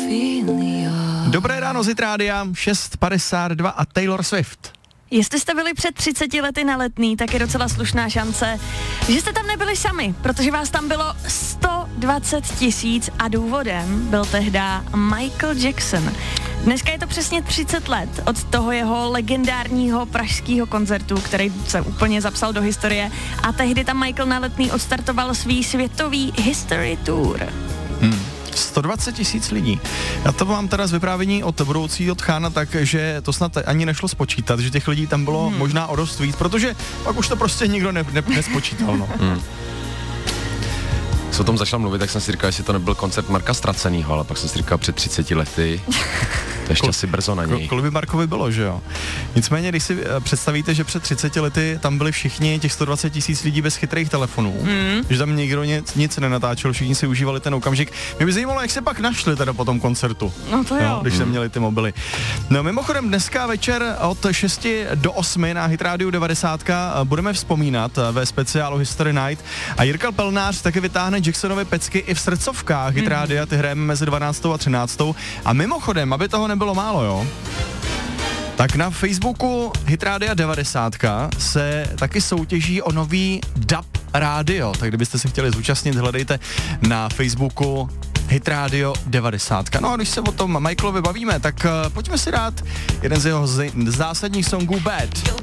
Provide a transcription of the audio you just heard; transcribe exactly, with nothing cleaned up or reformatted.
Dobré ráno z Rádia, šest padesát dva a Taylor Swift. Jestli jste byli před třiceti lety na Letný, tak je docela slušná šance, že jste tam nebyli sami, protože vás tam bylo sto dvacet tisíc a důvodem byl tehda Michael Jackson. Dneska je to přesně třicet let od toho jeho legendárního pražského koncertu, který se úplně zapsal do historie, a tehdy tam Michael na Letný odstartoval svý světový History Tour. Hmm. sto dvacet tisíc lidí. Já to mám teda z vyprávění od budoucího tchána, takže to snad ani nešlo spočítat, že těch lidí tam bylo hmm. možná o dost víc, protože pak už to prostě nikdo ne, ne, nespočítal. No. Hmm. Co o tom začal mluvit, tak jsem si říkal, jestli to nebyl koncert Marka Ztracenýho, ale pak jsem si říkal před třiceti lety, to ještě asi brzo na něj. Kolik by Markovi bylo, že jo? Nicméně, když si představíte, že před třiceti lety tam byli všichni těch sto dvacet tisíc lidí bez chytrých telefonů, mm. že tam nikdo nic, nic nenatáčel, všichni si užívali ten okamžik. Mě by zajímalo, jak se pak našli teda po tom koncertu. No to jo. No, když mm. se měli ty mobily. No mimochodem dneska večer od šesti do osmi na Hit Radio devadesát budeme vzpomínat ve speciálu History Night a Jirka Pelnář taky vytáhne Jacksonovy pecky i v srdcovkách Hit Rádia, ty hrajeme mezi dvanáctou a třináctou. A mimochodem, aby toho nebylo málo, jo, tak na Facebooku Hit Rádia devadesát se taky soutěží o nový dub rádio, tak kdybyste se chtěli zúčastnit, hledejte na Facebooku Hit Radio devadesát. No a když se o tom Michaelovi bavíme, tak uh, pojďme si dát jeden z jeho z- zásadních songů Bad.